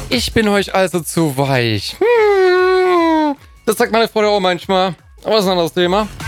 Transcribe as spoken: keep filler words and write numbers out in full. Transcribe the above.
Ich bin euch also zu weich. Hm. Das sagt meine Frau ja auch manchmal. Aber das ist ein anderes Thema.